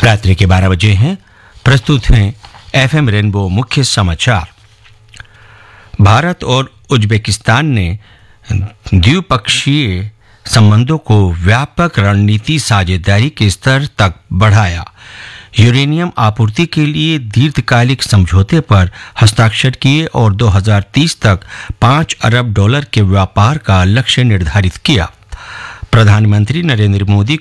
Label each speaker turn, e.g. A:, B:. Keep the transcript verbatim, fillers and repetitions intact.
A: रात्रि के बारह बजे हैं। प्रस्तुत हैं एफएम रेनबो मुख्य समाचार। भारत और उज्बेकिस्तान ने द्विपक्षीय संबंधों को व्यापक रणनीति साझेदारी के स्तर तक बढ़ाया। यूरेनियम आपूर्ति के लिए दीर्घकालिक समझौते पर हस्ताक्षर किए और दो हज़ार तीस तक पाँच अरब डॉलर के व्यापार का लक्ष्य निर्धारित किया। प्रधानमंत्री नरेंद्र मोदी